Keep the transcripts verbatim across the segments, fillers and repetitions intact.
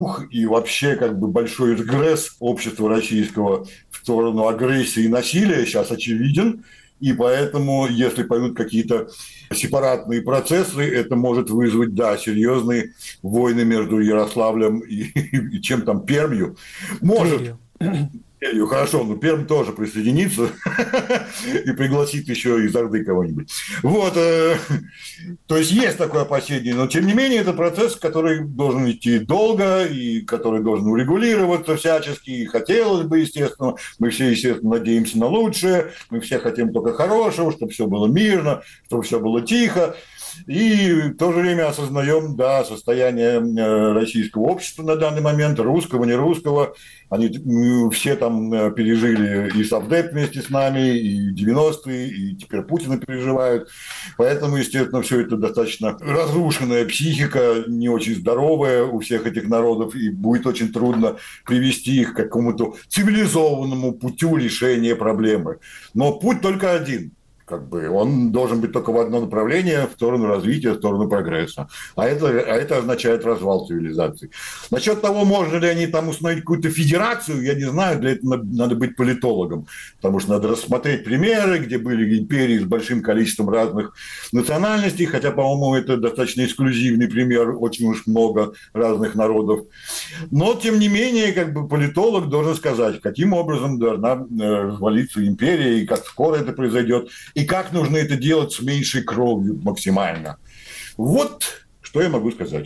и вообще как бы большой регресс общества российского в сторону агрессии и насилия сейчас очевиден. И поэтому, если пойдут какие-то сепаратные процессы, это может вызвать, да, серьезные войны между Ярославлем и, и, и чем там, Пермью. Может. Пермью, хорошо, но Пермь тоже присоединится и пригласит еще из Орды кого-нибудь. Вот. То есть есть такое опасение, но тем не менее это процесс, который должен идти долго и который должен урегулироваться всячески. И хотелось бы, естественно, мы все, естественно, надеемся на лучшее, мы все хотим только хорошего, чтобы все было мирно, чтобы все было тихо. И в то же время осознаем, да, состояние российского общества на данный момент, русского, не русского. Они все там пережили и Совдеп вместе с нами, и девяностые, и теперь Путина переживают. Поэтому, естественно, все это достаточно разрушенная психика, не очень здоровая у всех этих народов, и будет очень трудно привести их к какому-то цивилизованному путю решения проблемы. Но путь только один. Как бы он должен быть только в одно направление, в сторону развития, в сторону прогресса. А это, а это означает развал цивилизации. Насчет того, можно ли они там установить какую-то федерацию, я не знаю, для этого надо быть политологом. Потому что надо рассмотреть примеры, где были империи с большим количеством разных национальностей, хотя, по-моему, это достаточно эксклюзивный пример, очень уж много разных народов. Но, тем не менее, как бы политолог должен сказать, каким образом должна развалиться империя, и как скоро это произойдет, и как нужно это делать с меньшей кровью максимально. Вот что я могу сказать.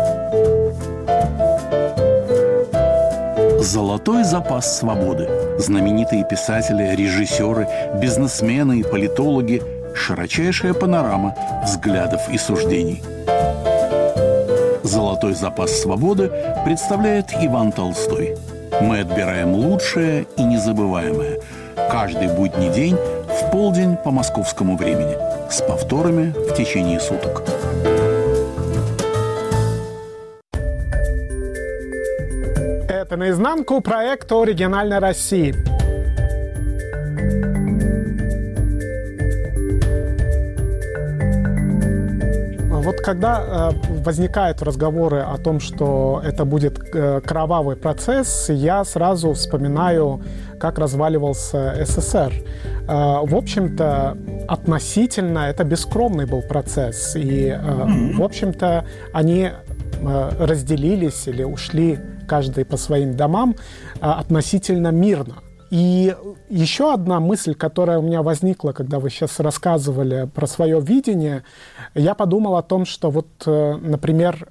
Золотой запас свободы. Знаменитые писатели, режиссеры, бизнесмены и политологи. Широчайшая панорама взглядов и суждений. Золотой запас свободы представляет Иван Толстой. Мы отбираем лучшее и незабываемое. Каждый будний день в полдень по московскому времени. С повторами в течение суток. Это «Наизнанку» проект о региональной России. Вот когда э, возникают разговоры о том, что это будет э, кровавый процесс, я сразу вспоминаю, как разваливался СССР. Э, в общем-то, относительно это бескровный был процесс. И, э, в общем-то, они э, разделились или ушли каждый по своим домам э, относительно мирно. И еще одна мысль, которая у меня возникла, когда вы сейчас рассказывали про свое видение, я подумал о том, что вот, например,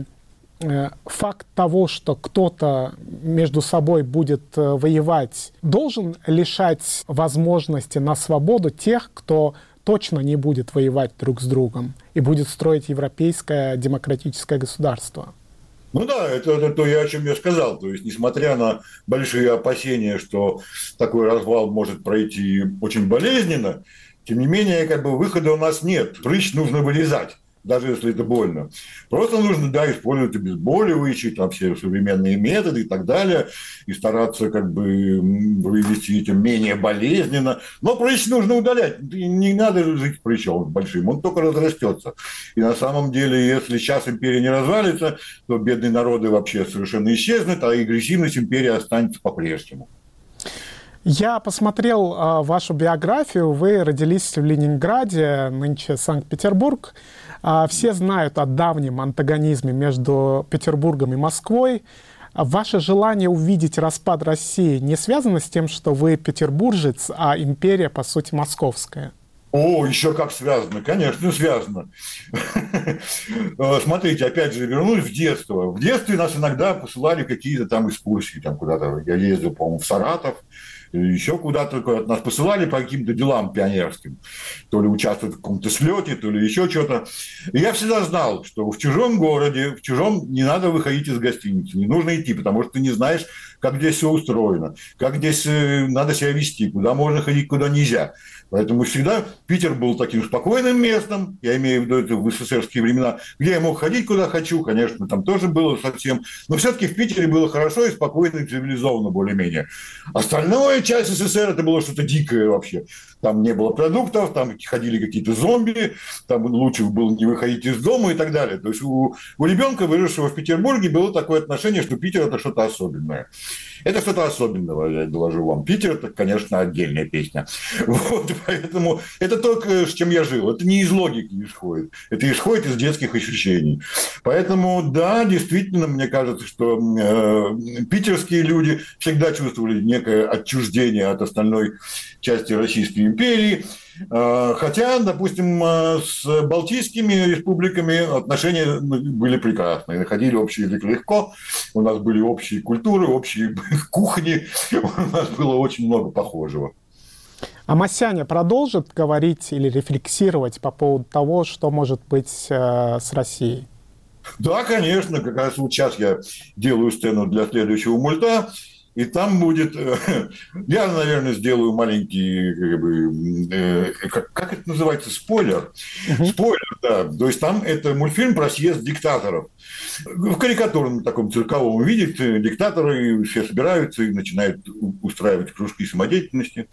факт того, что кто-то между собой будет воевать, должен лишать возможности на свободу тех, кто точно не будет воевать друг с другом и будет строить европейское демократическое государство. Ну да, это, это то, о чем я сказал. То есть, несмотря на большие опасения, что такой развал может пройти очень болезненно, тем не менее, как бы выхода у нас нет. Прыщ нужно вылезать, даже если это больно. Просто нужно, да, использовать обезболивающие, там все современные методы и так далее, и стараться как бы вывести это менее болезненно. Но прыщ нужно удалять. Не надо жить с прыщом большим, он только разрастется. И на самом деле, если сейчас империя не развалится, то бедные народы вообще совершенно исчезнут, а агрессивность империи останется по-прежнему. Я посмотрел э, вашу биографию. Вы родились в Ленинграде, нынче Санкт-Петербург. Э, все знают о давнем антагонизме между Петербургом и Москвой. Ваше желание увидеть распад России не связано с тем, что вы петербуржец, а империя, по сути, московская? О, еще как связано, конечно, связано. Смотрите, опять же, вернусь в детство. В детстве нас иногда посылали какие-то там экскурсии, там куда-то. Я ездил, по-моему, в Саратов, еще куда-то, куда-то нас посылали по каким-то делам пионерским. То ли участвовать в каком-то слете, то ли еще что-то. И я всегда знал, что в чужом городе, в чужом не надо выходить из гостиницы, не нужно идти, потому что ты не знаешь, как здесь все устроено, как здесь надо себя вести, куда можно ходить, куда нельзя. Поэтому всегда Питер был таким спокойным местом, я имею в виду это в СССРские времена, где я мог ходить куда хочу, конечно, там тоже было совсем, но все-таки в Питере было хорошо и спокойно, и цивилизованно более-менее. Остальное первая часть СССР это было что-то дикое вообще. Там не было продуктов, там ходили какие-то зомби, там лучше было не выходить из дома и так далее. То есть у, у ребенка, выросшего в Петербурге, было такое отношение, что Питер – это что-то особенное. Это что-то особенного, я доложу вам. Питер – это, конечно, отдельная песня. Вот, поэтому это то, с чем я жил. Это не из логики исходит. Это исходит из детских ощущений. Поэтому, да, действительно, мне кажется, что э, питерские люди всегда чувствовали некое отчуждение от остальной части Российской империи. Хотя, допустим, с балтийскими республиками отношения были прекрасные. Находили общий язык легко. У нас были общие культуры, общие кухни. У нас было очень много похожего. А Масяня продолжит говорить или рефлексировать по поводу того, что может быть э, с Россией? Да, конечно. Как раз вот сейчас я делаю сцену для следующего мульта. И там будет... Я, наверное, сделаю маленький... Как, бы, как, как это называется? Спойлер. Uh-huh. Спойлер, да. То есть там это мультфильм про съезд диктаторов. В карикатурном таком цирковом виде диктаторы все собираются и начинают устраивать кружки самодеятельности.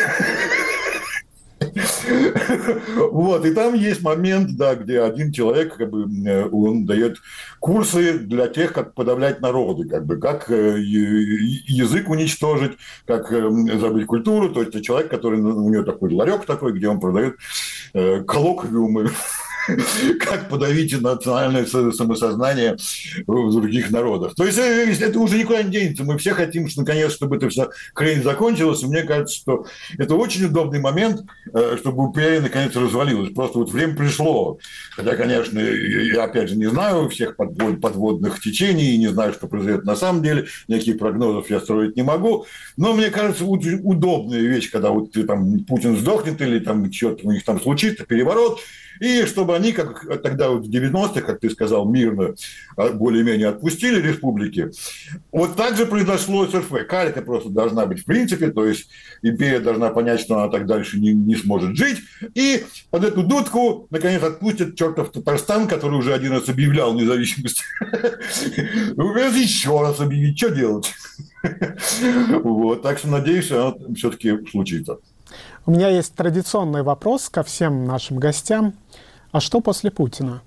Вот, и там есть момент, да, где один человек, как бы, он дает курсы для тех, как подавлять народы, как бы, как язык уничтожить, как забыть культуру. То есть это человек, который, у него такой ларек такой, где он продает коллоквиумы, как подавить национальное самосознание в других народах. То есть это уже никуда не денется. Мы все хотим, что, наконец, чтобы это вся хрень закончилась. И мне кажется, что это очень удобный момент, чтобы империя наконец развалилась. Просто вот время пришло. Хотя, конечно, я опять же не знаю всех подводных течений, не знаю, что произойдет на самом деле. Никаких прогнозов я строить не могу. Но мне кажется, очень удобная вещь, когда вот там Путин сдохнет или там что-то у них там случится, переворот. И чтобы они, как тогда вот в девяностых, как ты сказал, мирно более-менее отпустили республики, вот так же произошло с эр эф. Калька просто должна быть в принципе, то есть империя должна понять, что она так дальше не, не сможет жить, и под эту дудку, наконец, отпустят чертов Татарстан, который уже один раз объявлял независимость. Еще раз объявить, что делать? Вот, так что, надеюсь, оно все-таки случится. У меня есть традиционный вопрос ко всем нашим гостям. А что после Путина?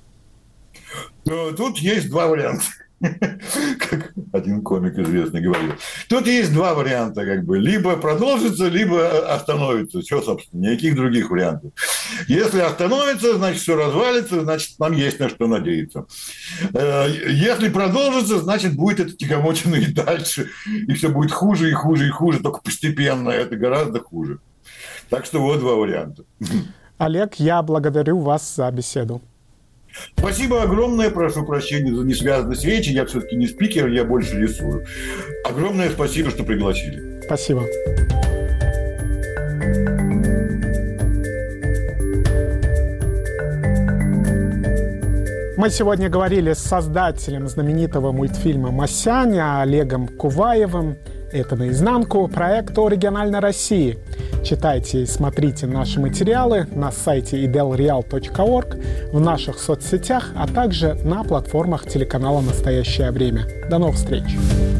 Тут есть два варианта. Как один комик известный говорил. Тут есть два варианта, как бы. Либо продолжится, либо остановится. Все, собственно, никаких других вариантов. Если остановится, значит, все развалится, значит, нам есть на что надеяться. Если продолжится, значит, будет это тягомотина и дальше. И все будет хуже и хуже и хуже, только постепенно. Это гораздо хуже. Так что вот два варианта. Олег, я благодарю вас за беседу. Спасибо огромное, прошу прощения за несвязанность речи. Я все-таки не спикер, я больше рисую. Огромное спасибо, что пригласили. Спасибо. Мы сегодня говорили с создателем знаменитого мультфильма «Масяня» Олегом Куваевым. Это «Наизнанку», проекту «Оригинальной России». Читайте и смотрите наши материалы на сайте idelreal точка org, в наших соцсетях, а также на платформах телеканала «Настоящее время». До новых встреч!